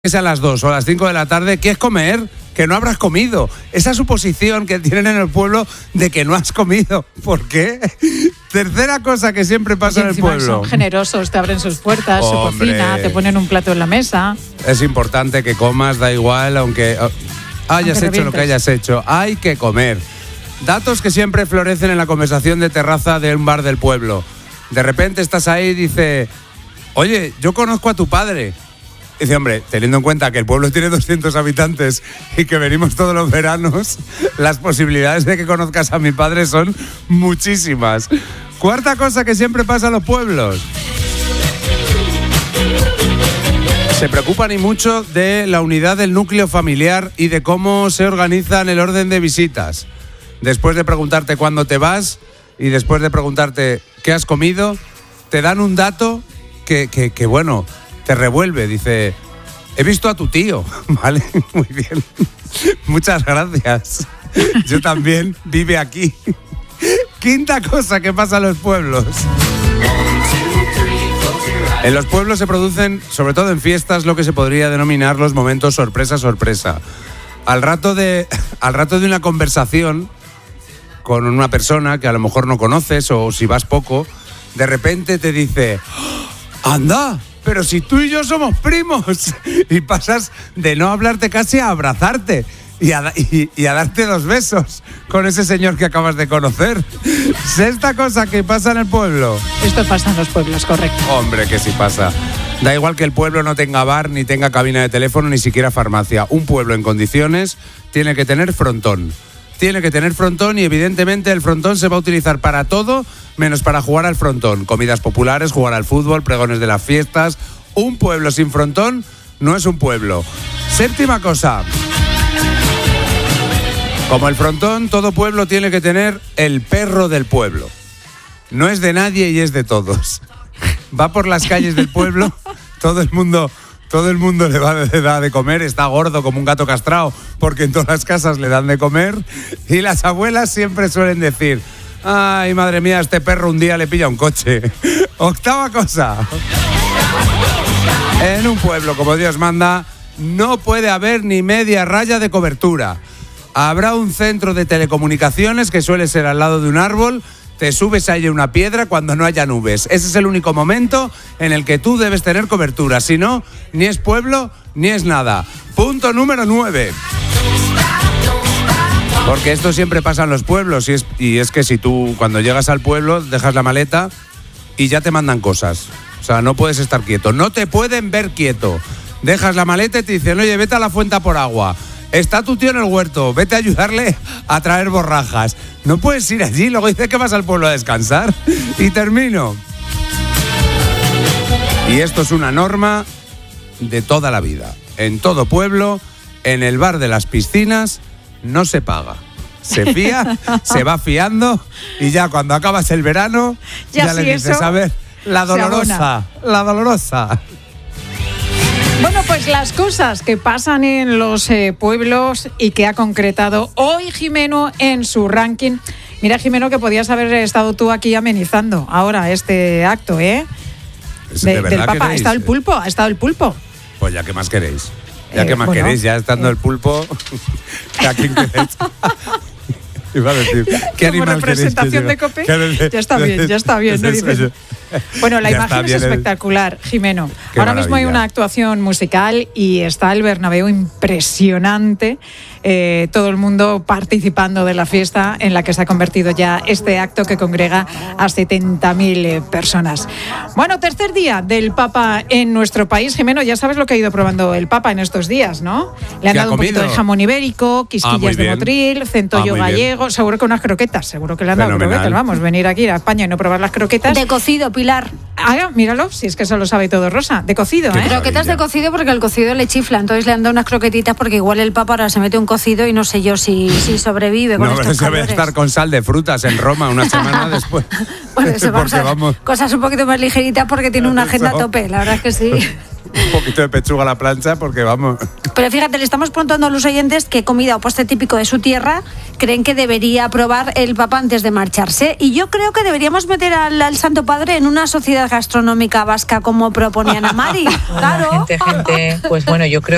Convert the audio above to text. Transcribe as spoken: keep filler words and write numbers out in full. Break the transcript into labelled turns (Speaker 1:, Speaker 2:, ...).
Speaker 1: que sea a las dos o a las cinco de la tarde, ¿qué es comer? Que no habrás comido. Esa suposición que tienen en el pueblo de que no has comido. ¿Por qué? Tercera cosa que siempre pasa
Speaker 2: y
Speaker 1: en el
Speaker 2: encima
Speaker 1: pueblo.
Speaker 2: Son generosos, te abren sus puertas,
Speaker 1: Hombre.
Speaker 2: su cocina, te ponen un plato en la mesa.
Speaker 1: Es importante que comas, da igual, aunque hayas
Speaker 2: Aunque
Speaker 1: hecho
Speaker 2: revientes.
Speaker 1: lo que hayas hecho. Hay que comer. Datos que siempre florecen en la conversación de terraza de un bar del pueblo. De repente estás ahí y dice, oye, yo conozco a tu padre. Dice, hombre, teniendo en cuenta que el pueblo tiene doscientos habitantes y que venimos todos los veranos, las posibilidades de que conozcas a mi padre son muchísimas. Cuarta cosa que siempre pasa en los pueblos. Se preocupan y mucho de la unidad del núcleo familiar y de cómo se organiza en el orden de visitas. Después de preguntarte cuándo te vas y después de preguntarte qué has comido, te dan un dato que, que, que bueno... te revuelve, dice, he visto a tu tío, ¿vale? Muy bien, muchas gracias. Yo también, vive aquí. Quinta cosa que pasa en los pueblos. En los pueblos se producen, sobre todo en fiestas, lo que se podría denominar los momentos sorpresa, sorpresa. Al rato de, al rato de una conversación con una persona que a lo mejor no conoces o si vas poco, de repente te dice, ¡anda! Pero si tú y yo somos primos. Y pasas de no hablarte casi a abrazarte y a, y, y a darte dos besos con ese señor que acabas de conocer. Sexta cosa que pasa en el pueblo.
Speaker 2: Esto pasa en los pueblos, correcto.
Speaker 1: Hombre, que sí pasa. Da igual que el pueblo no tenga bar, ni tenga cabina de teléfono, ni siquiera farmacia. Un pueblo en condiciones tiene que tener frontón. Tiene que tener frontón y evidentemente el frontón se va a utilizar para todo menos para jugar al frontón. Comidas populares, jugar al fútbol, pregones de las fiestas. Un pueblo sin frontón no es un pueblo. Séptima cosa. Como el frontón, todo pueblo tiene que tener el perro del pueblo. No es de nadie y es de todos. Va por las calles del pueblo, todo el mundo... Todo el mundo le va a dar de comer, está gordo como un gato castrado, porque en todas las casas le dan de comer. Y las abuelas siempre suelen decir, ay, madre mía, este perro un día le pilla un coche. Octava cosa. En un pueblo, como Dios manda, no puede haber ni media raya de cobertura. Habrá un centro de telecomunicaciones que suele ser al lado de un árbol. Te subes ahí a una piedra cuando no haya nubes. Ese es el único momento en el que tú debes tener cobertura. Si no, ni es pueblo, ni es nada. Punto número nueve. Porque esto siempre pasa en los pueblos. Y es, y es que si tú, cuando llegas al pueblo, dejas la maleta y ya te mandan cosas. O sea, no puedes estar quieto. No te pueden ver quieto. Dejas la maleta y te dicen, oye, vete a la fuente a por agua. Está tu tío en el huerto, vete a ayudarle a traer borrajas. No puedes ir allí, luego dice que vas al pueblo a descansar. Y termino. Y esto es una norma de toda la vida. En todo pueblo, en el bar de las piscinas, no se paga. Se fía, se va fiando y ya cuando acabas el verano, ya,
Speaker 2: Ya
Speaker 1: le
Speaker 2: si
Speaker 1: dices,
Speaker 2: eso
Speaker 1: a ver, la dolorosa, la dolorosa.
Speaker 2: Bueno, pues las cosas que pasan en los eh, pueblos y que ha concretado hoy Jimeno en su ranking. Mira, Jimeno, que podías haber estado tú aquí amenizando ahora este acto, ¿eh?
Speaker 1: ¿De,
Speaker 2: De-
Speaker 1: de verdad
Speaker 2: del Papa. Ha
Speaker 1: queréis?
Speaker 2: estado el pulpo, ha estado el pulpo.
Speaker 1: Pues ya, ¿qué más queréis? Ya,
Speaker 2: Eh,
Speaker 1: ¿qué más
Speaker 2: bueno,
Speaker 1: queréis? Ya estando
Speaker 2: eh.
Speaker 1: el pulpo, ¿a quién queréis? Iba a decir, ¿qué
Speaker 2: Como
Speaker 1: animal
Speaker 2: representación
Speaker 1: queréis que
Speaker 2: de
Speaker 1: lleve?
Speaker 2: Cope. Ya está bien, ya está bien,
Speaker 1: Es
Speaker 2: no
Speaker 1: eso,
Speaker 2: dices-
Speaker 1: yo-
Speaker 2: Bueno, la
Speaker 1: Ya
Speaker 2: imagen
Speaker 1: está
Speaker 2: es
Speaker 1: bien el-
Speaker 2: espectacular, Jimeno.
Speaker 1: Qué
Speaker 2: Ahora mismo hay
Speaker 1: maravilla.
Speaker 2: una actuación musical y está el Bernabéu impresionante. Eh, todo el mundo participando de la fiesta en la que se ha convertido ya este acto que congrega a setenta mil eh, personas. Bueno, tercer día del Papa en nuestro país. Jimeno, ya sabes lo que ha ido probando el Papa en estos días, ¿no? Le han
Speaker 1: ¿Qué ha
Speaker 2: dado un poquito de
Speaker 1: comido?
Speaker 2: jamón ibérico,
Speaker 1: Ah,
Speaker 2: quisquillas
Speaker 1: muy
Speaker 2: de
Speaker 1: bien.
Speaker 2: motril, centollo
Speaker 1: Ah, muy bien.
Speaker 2: gallego, seguro que unas croquetas, seguro que le han dado
Speaker 1: Fenomenal.
Speaker 2: croquetas. Vamos, venir aquí a España y no probar las croquetas.
Speaker 3: De cocido, Pilar.
Speaker 2: Ah, míralo, si es que eso lo sabe todo Rosa. De cocido,
Speaker 1: Qué
Speaker 2: ¿eh?
Speaker 1: maravilla.
Speaker 3: Croquetas de cocido porque el cocido le chifla, entonces le han dado unas croquetitas porque igual el Papa ahora se mete un cocido y no sé yo si, si sobrevive con
Speaker 1: No, pero
Speaker 3: estos
Speaker 1: se va a
Speaker 3: calores.
Speaker 1: estar con sal de frutas en Roma una semana después.
Speaker 3: Bueno, se van a
Speaker 1: Porque
Speaker 3: hacer
Speaker 1: vamos,
Speaker 3: cosas un poquito más ligeritas porque tiene una agenda a
Speaker 1: Eso.
Speaker 3: tope, la verdad es que sí.
Speaker 1: un poquito de pechuga a la plancha porque vamos...
Speaker 3: Pero fíjate, le estamos preguntando a los oyentes qué comida o postre típico de su tierra creen que debería probar el Papa antes de marcharse. Y yo creo que deberíamos meter al, al Santo Padre en una sociedad gastronómica vasca como proponían a Mari. Claro.
Speaker 4: Gente, gente, pues bueno, yo creo